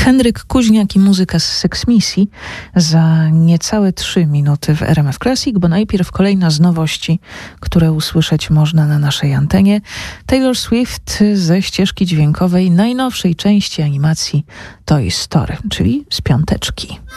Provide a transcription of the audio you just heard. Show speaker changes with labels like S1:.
S1: Henryk Kuźniak i muzyka z Sex Missy za niecałe 3 minuty w RMF Classic, bo najpierw kolejna z nowości, które usłyszeć można na naszej antenie. Taylor Swift ze ścieżki dźwiękowej najnowszej części animacji Toy Story, czyli z piąteczki.